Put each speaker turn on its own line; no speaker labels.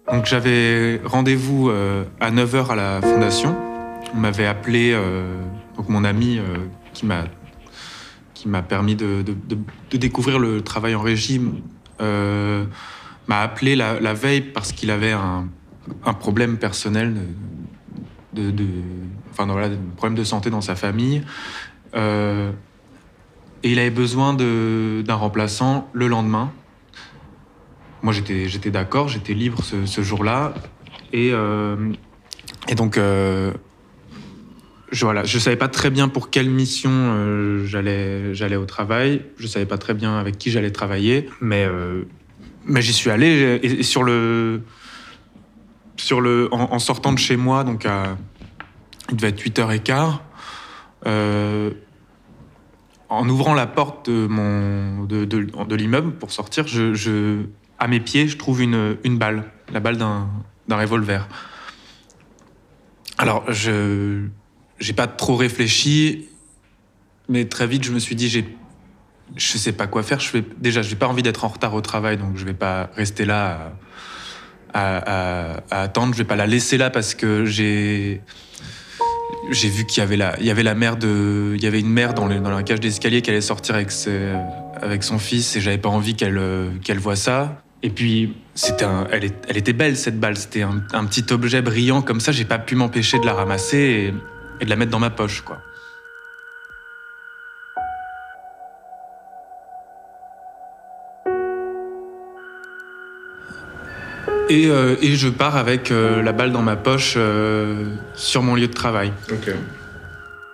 Donc j'avais rendez-vous à 9h à la fondation. On m'avait appelé, donc mon ami qui m'a permis de découvrir le travail en régime, m'a appelé la veille parce qu'il avait un problème personnel, enfin voilà, un problème de santé dans sa famille. Et il avait besoin d'un remplaçant le lendemain. Moi, j'étais d'accord, j'étais libre ce jour-là. Et donc, voilà, je savais pas très bien pour quelle mission j'allais au travail. Je savais pas très bien avec qui j'allais travailler. Mais j'y suis allé. Et en sortant de chez moi, donc il devait être 8h15, en ouvrant la porte de l'immeuble pour sortir, à mes pieds, je trouve une balle, la balle d'un revolver. Alors, j'ai pas trop réfléchi, mais très vite, je me suis dit, je sais pas quoi faire. Déjà, j'ai pas envie d'être en retard au travail, donc je vais pas rester là à attendre. Je vais pas la laisser là parce que j'ai vu qu'il y avait une mère dans la cage d'escalier qui allait sortir avec son fils, et j'avais pas envie qu'elle voie ça. Et puis elle était belle, cette balle. C'était un petit objet brillant comme ça. J'ai pas pu m'empêcher de la ramasser et de la mettre dans ma poche, quoi. Et je pars avec la balle dans ma poche sur mon lieu de travail.
Ok.